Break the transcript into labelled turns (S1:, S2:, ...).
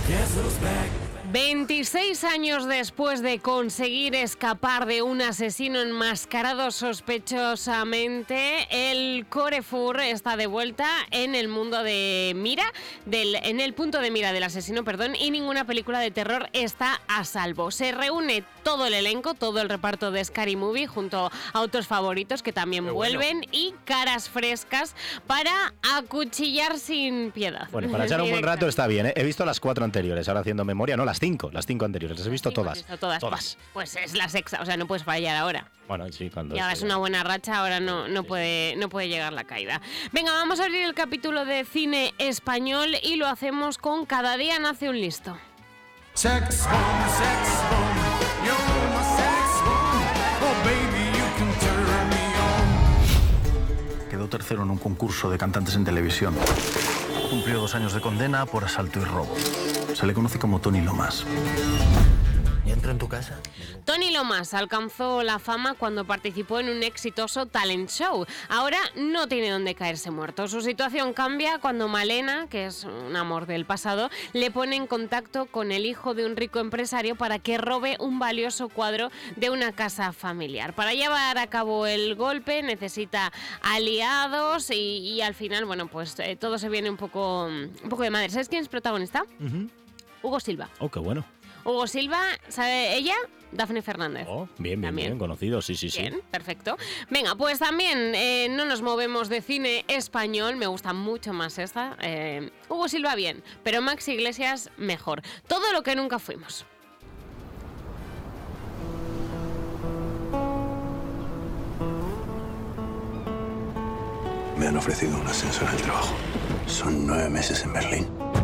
S1: 26 años después de conseguir escapar de un asesino enmascarado sospechosamente, el Carrefour está de vuelta en el mundo de mira, en el punto de mira del asesino, y ninguna película de terror está a salvo. Se reúne todo el elenco, todo el reparto de Scary Movie, junto a otros favoritos que también vuelven, y caras frescas para acuchillar sin piedad.
S2: Bueno, para echar un buen rato está bien, ¿eh? He visto las 4 anteriores, ahora haciendo memoria, no, las 5 anteriores, las he visto todas.
S1: Todas. Pues es la sexta, o sea, no puedes fallar ahora.
S2: Bueno, sí, cuando...
S1: Y ahora es una buena racha, ahora no puede llegar la caída. Venga, vamos a abrir el capítulo de cine español y lo hacemos con Cada día nace un listo.
S3: Sex bomb, you're my sex bomb. Oh baby, you can turn me on.
S4: Quedó tercero en un concurso de cantantes en televisión. Cumplió 2 años de condena por asalto y robo. Se le conoce como Tony Lomas.
S5: ¿Y entro en tu casa?
S1: Tony Lomas alcanzó la fama cuando participó en un exitoso talent show. Ahora no tiene dónde caerse muerto. Su situación cambia cuando Malena, que es un amor del pasado, le pone en contacto con el hijo de un rico empresario para que robe un valioso cuadro de una casa familiar. Para llevar a cabo el golpe necesita aliados y al final, bueno, pues todo se viene un poco de madre. ¿Sabes quién es protagonista? Hugo Silva.
S2: Oh, qué bueno.
S1: Hugo Silva, ¿sabe ella? Dafne Fernández.
S2: Oh, bien, conocido, sí.
S1: Bien, perfecto. Venga, pues también no nos movemos de cine español, me gusta mucho más esta. Hugo Silva bien, pero Max Iglesias mejor. Todo lo que nunca fuimos.
S6: Me han ofrecido un ascenso en el trabajo. Son 9 meses en Berlín.